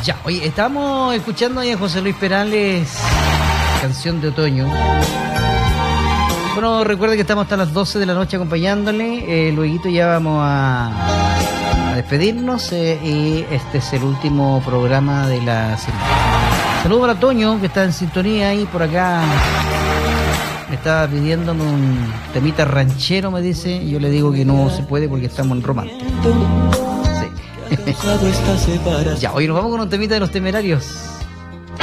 Ya, oye, estamos escuchando ahí a José Luis Perales, Canción de Otoño. Bueno, recuerden que estamos hasta las 12 de la noche acompañándole. Luego ya vamos a despedirnos y este es el último programa de la semana. Saludos para Toño, que está en sintonía ahí por acá. Me estaba pidiéndome un temita ranchero, me dice, y yo le digo que no se puede porque estamos en romántico. Sí. Ya, hoy nos vamos con un temita de Los Temerarios.